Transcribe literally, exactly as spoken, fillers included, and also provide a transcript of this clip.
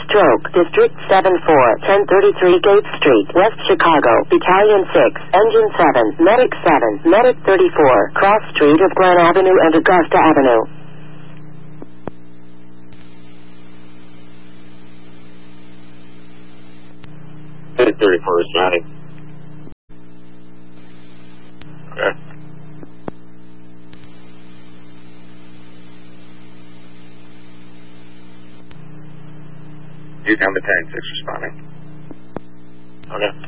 Stroke, District seven four, ten thirty-three Gate Street, West Chicago, Battalion six, Engine seven, Medic seven, Medic thirty-four, Cross Street of Glen Avenue and Augusta Avenue. Medic thirty-four responding. Okay. Yukon Battalion six responding. Okay.